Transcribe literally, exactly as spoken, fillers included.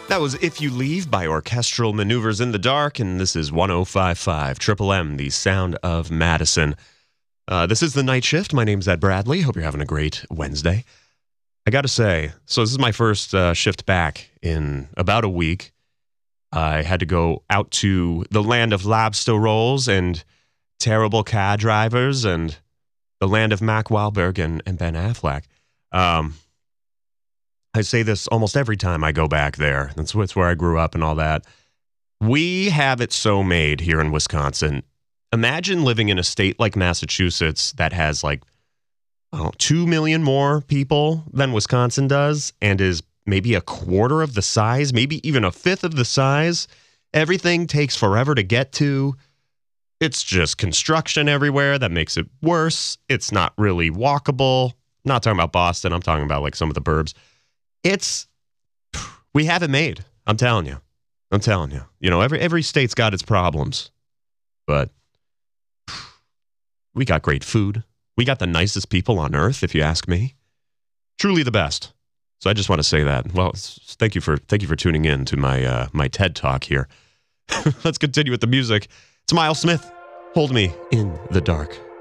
That was If You Leave by Orchestral Maneuvers in the Dark, and this is one oh five point five Triple M, the sound of Madison. Uh, this is the night shift. My name's Ed Bradley. Hope you're having a great Wednesday. I got to say, so this is my first uh, shift back in about a week. I had to go out to the land of lobster rolls and terrible car drivers and the land of Mac Wahlberg and, and Ben Affleck. Um, I say this almost every time I go back there. That's, that's where I grew up and all that. We have it so made here in Wisconsin. Imagine living in a state like Massachusetts that has like oh, two million more people than Wisconsin does and is maybe a quarter of the size, maybe even a fifth of the size. Everything takes forever to get to. It's just construction everywhere that makes it worse. It's not really walkable. I'm not talking about Boston. I'm talking about like some of the burbs. It's, we have it made. I'm telling you. I'm telling you. You know, every every state's got its problems. But we got great food. We got the nicest people on earth, if you ask me. Truly the best. So I just want to say that. Well, thank you for thank you for tuning in to my uh, my TED Talk here. Let's continue with the music. It's Miles Smith. Hold Me in the Dark.